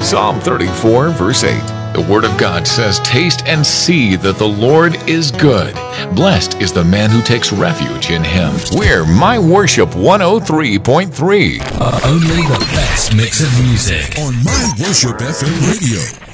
Psalm 34, verse 8. The Word of God says, "Taste and see that the Lord is good. Blessed is the man who takes refuge in Him." We're My Worship 103.3. Only the best mix of music on My Worship FM Radio.